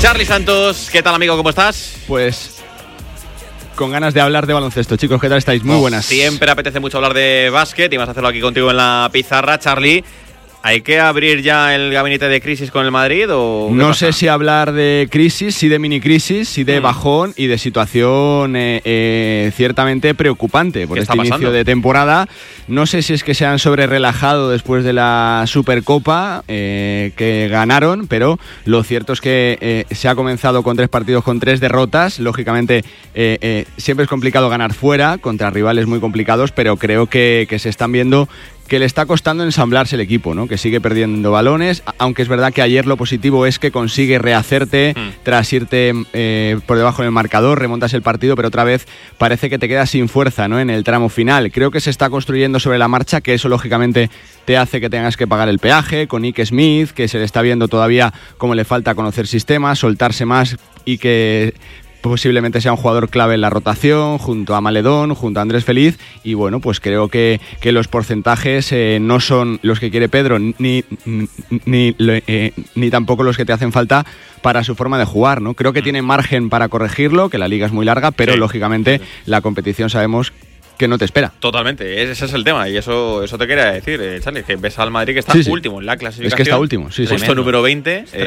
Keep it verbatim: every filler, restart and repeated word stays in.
Charly Santos, ¿qué tal, amigo? ¿Cómo estás? Pues con ganas de hablar de baloncesto. Chicos, ¿qué tal estáis? Muy buenas. Siempre apetece mucho hablar de básquet y vas a hacerlo aquí contigo en la pizarra, Charly. ¿Hay que abrir ya el gabinete de crisis con el Madrid o no pasa? sé si hablar de crisis, sí de mini crisis, sí de mm. bajón y de situación eh, eh, ciertamente preocupante por este inicio de temporada. No sé si es que se han sobre relajado después de la Supercopa eh, que ganaron, pero lo cierto es que eh, se ha comenzado con tres partidos con tres derrotas. Lógicamente eh, eh, siempre es complicado ganar fuera contra rivales muy complicados, pero creo que, que se están viendo que le está costando ensamblarse el equipo, ¿no? Que sigue perdiendo balones, aunque es verdad que ayer lo positivo es que consigue rehacerte mm. tras irte eh, por debajo en el marcador, remontas el partido, pero otra vez parece que te quedas sin fuerza, ¿no? En el tramo final. Creo que se está construyendo sobre la marcha, que eso lógicamente te hace que tengas que pagar el peaje, con Ike Smith, que se le está viendo todavía cómo le falta conocer sistemas, soltarse más y que posiblemente sea un jugador clave en la rotación, junto a Maledón, junto a Andrés Feliz, y bueno, pues creo que, que los porcentajes eh, no son los que quiere Pedro, ni, ni, ni, eh, ni tampoco los que te hacen falta para su forma de jugar, ¿no? Creo que tiene margen para corregirlo, que la liga es muy larga, pero sí, lógicamente la competición sabemos que no te espera. Totalmente, ese es el tema y eso eso te quería decir, eh, Charly, que ves al Madrid que está sí, sí. último en la clasificación. Es que está último, sí, sí. Puesto número veinte, eh,